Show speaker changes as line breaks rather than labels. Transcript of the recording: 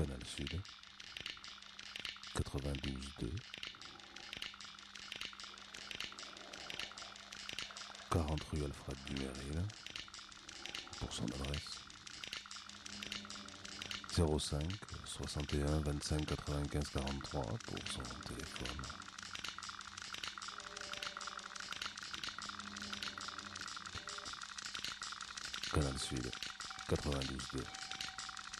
Canal Sud, 92.2, 40 rue Alfred Dumeril, pour son adresse, 05 61 25 95 43 pour son téléphone. Canal Sud, 92.2.